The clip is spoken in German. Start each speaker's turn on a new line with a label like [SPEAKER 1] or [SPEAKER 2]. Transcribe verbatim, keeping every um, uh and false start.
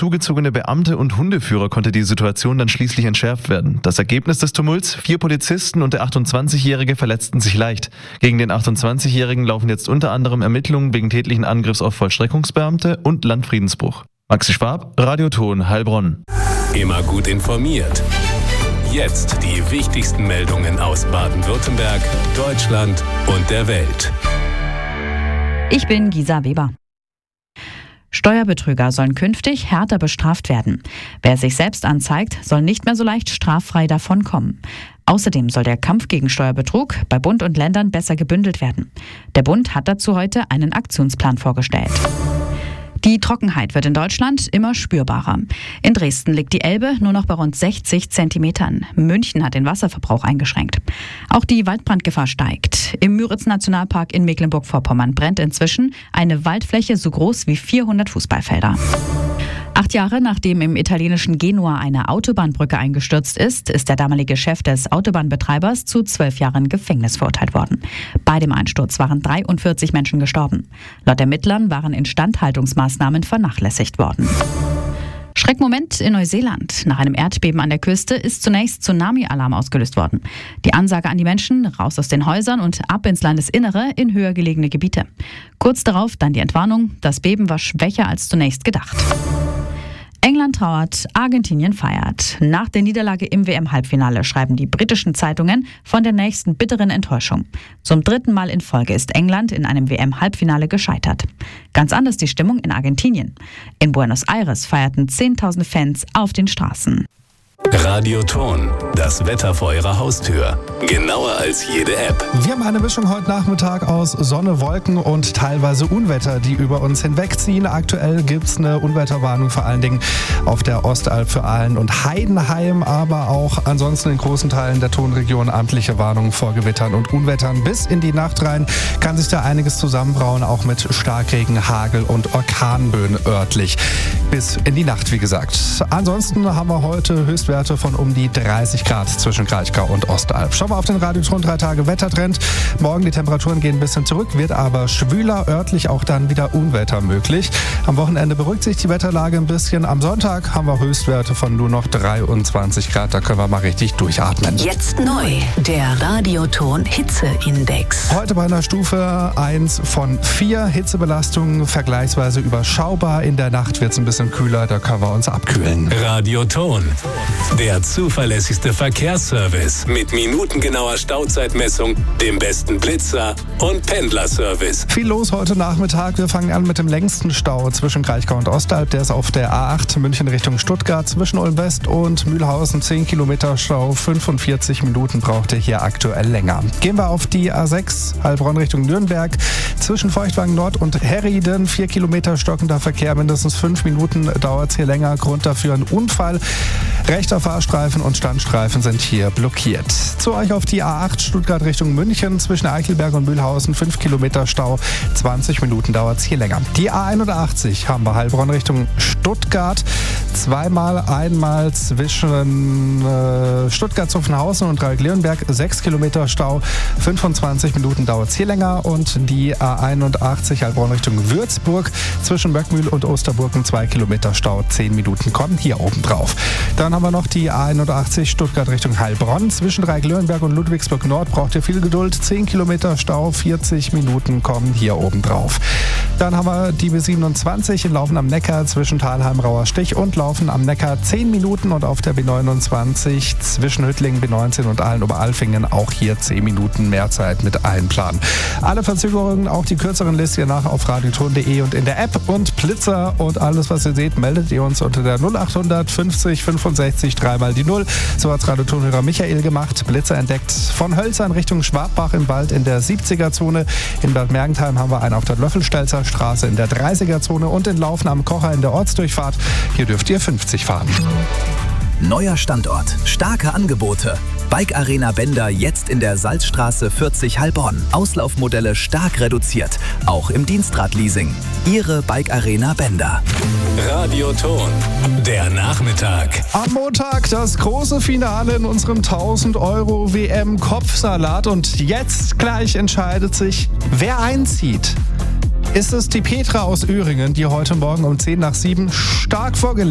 [SPEAKER 1] zugezogene Beamte und Hundeführer konnte die Situation dann schließlich entschärft werden. Das Ergebnis des Tumults: vier Polizisten und der achtundzwanzigjährige verletzten sich leicht. Gegen den achtundzwanzigjährigen laufen jetzt unter anderem Ermittlungen wegen tätlichen Angriffs auf Vollstreckungsbeamte und Landfriedensbruch. Maxi Schwab, Radioton, Heilbronn.
[SPEAKER 2] Immer gut informiert. Jetzt die wichtigsten Meldungen aus Baden-Württemberg, Deutschland und der Welt.
[SPEAKER 3] Ich bin Gisa Weber. Steuerbetrüger sollen künftig härter bestraft werden. Wer sich selbst anzeigt, soll nicht mehr so leicht straffrei davonkommen. Außerdem soll der Kampf gegen Steuerbetrug bei Bund und Ländern besser gebündelt werden. Der Bund hat dazu heute einen Aktionsplan vorgestellt. Die Trockenheit wird in Deutschland immer spürbarer. In Dresden liegt die Elbe nur noch bei rund sechzig Zentimetern. München hat den Wasserverbrauch eingeschränkt. Auch die Waldbrandgefahr steigt. Im Müritz-Nationalpark in Mecklenburg-Vorpommern brennt inzwischen eine Waldfläche so groß wie vierhundert Fußballfelder. Acht Jahre nachdem im italienischen Genua eine Autobahnbrücke eingestürzt ist, ist der damalige Chef des Autobahnbetreibers zu zwölf Jahren Gefängnis verurteilt worden. Bei dem Einsturz waren dreiundvierzig Menschen gestorben. Laut Ermittlern waren Instandhaltungsmaßnahmen vernachlässigt worden. Schreckmoment in Neuseeland. Nach einem Erdbeben an der Küste ist zunächst Tsunami-Alarm ausgelöst worden. Die Ansage an die Menschen: raus aus den Häusern und ab ins Landesinnere in höher gelegene Gebiete. Kurz darauf dann die Entwarnung: das Beben war schwächer als zunächst gedacht. England trauert, Argentinien feiert. Nach der Niederlage im W M-Halbfinale schreiben die britischen Zeitungen von der nächsten bitteren Enttäuschung. Zum dritten Mal in Folge ist England in einem W M-Halbfinale gescheitert. Ganz anders die Stimmung in Argentinien. In Buenos Aires feierten zehntausende Fans auf den Straßen.
[SPEAKER 2] Radioton, das Wetter vor Ihrer Haustür. Genauer als jede App.
[SPEAKER 4] Wir haben eine Mischung heute Nachmittag aus Sonne, Wolken und teilweise Unwetter, die über uns hinwegziehen. Aktuell gibt es eine Unwetterwarnung vor allen Dingen auf der Ostalb für Aalen und Heidenheim, aber auch ansonsten in großen Teilen der Tonregion amtliche Warnungen vor Gewittern und Unwettern. Bis in die Nacht rein kann sich da einiges zusammenbrauen, auch mit Starkregen, Hagel und Orkanböen örtlich. Bis in die Nacht, wie gesagt. Ansonsten haben wir heute Höchstwerte von um die dreißig Grad zwischen Kraichgau und Ostalb. Schauen wir auf den Radioton drei Tage Wettertrend. Morgen die Temperaturen gehen ein bisschen zurück, wird aber schwüler, örtlich auch dann wieder Unwetter möglich. Am Wochenende beruhigt sich die Wetterlage ein bisschen. Am Sonntag haben wir Höchstwerte von nur noch dreiundzwanzig Grad. Da können wir mal richtig durchatmen.
[SPEAKER 5] Jetzt neu, der Radioton Hitzeindex.
[SPEAKER 4] Heute bei einer Stufe eins von vier. Hitzebelastung vergleichsweise überschaubar. In der Nacht wird es ein bisschen kühler, da können wir uns abkühlen.
[SPEAKER 2] Radioton, der zuverlässigste Verkehrsservice mit minutengenauer Stauzeitmessung, dem besten Blitzer und Pendlerservice.
[SPEAKER 4] Viel los heute Nachmittag. Wir fangen an mit dem längsten Stau zwischen Kraichgau und Ostalb. Der ist auf der A acht München Richtung Stuttgart zwischen Ulm West und Mühlhausen. zehn Kilometer Stau, fünfundvierzig Minuten braucht er hier aktuell länger. Gehen wir auf die A sechs Heilbronn Richtung Nürnberg. Zwischen Feuchtwagen Nord und Herrieden vier Kilometer stockender Verkehr. Mindestens fünf Minuten dauert es hier länger. Grund dafür ein Unfall. Rechter Fahrstreifen und Standstreifen sind hier blockiert. Zu euch auf die A acht Stuttgart Richtung München zwischen Eichelberg und Mühlhausen. fünf Kilometer Stau, zwanzig Minuten dauert es hier länger. Die A einundachtzig haben wir Heilbronn Richtung Stuttgart. Zweimal, einmal zwischen äh, Stuttgart-Zuffenhausen und Dreieck-Leonberg. sechs Kilometer Stau, fünfundzwanzig Minuten dauert es hier länger. Und die A einundachtzig Heilbronn Richtung Würzburg zwischen Möckmühl und Osterburgen. zwei Kilometer Stau, zehn Minuten kommen hier oben drauf. Dann haben wir noch die A einundachtzig Stuttgart Richtung Heilbronn. Zwischen Dreieck-Leonberg und Ludwigsburg Nord braucht ihr viel Geduld. zehn Kilometer Stau, vierzig Minuten kommen hier oben drauf. Dann haben wir die B siebenundzwanzig in Laufen am Neckar zwischen Thalheim, Rauerstich und Laufen am Neckar zehn Minuten. Und auf der B neunundzwanzig zwischen Hüttlingen, B neunzehn und Aalen-Oberalfingen auch hier zehn Minuten mehr Zeit mit einplanen. Alle Verzögerungen, auch die kürzeren, lest ihr nach auf radioton punkt de und in der App. Und Blitzer und alles, was ihr seht, meldet ihr uns unter der null achthundert fünfzig fünfundsechzig dreimal die null. So hat Radiotonhörer Michael gemacht. Blitzer entdeckt von Hölzern Richtung Schwabbach im Wald in der siebziger Zone. In Bad Mergentheim haben wir einen auf der Löffelstelzer Straße in der dreißiger Zone und in Laufen am Kocher in der Ortsdurchfahrt. Hier dürft ihr fünfzig fahren.
[SPEAKER 6] Neuer Standort, starke Angebote. Bike Arena Bender jetzt in der Salzstraße vierzig Heilbronn. Auslaufmodelle stark reduziert, auch im Dienstradleasing. Ihre Bike Arena Bender.
[SPEAKER 2] Radioton, der Nachmittag.
[SPEAKER 4] Am Montag das große Finale in unserem tausend Euro W M-Kopfsalat. Und jetzt gleich entscheidet sich, wer einzieht. Ist es die Petra aus Öhringen, die heute Morgen um zehn nach sieben stark vorgelegt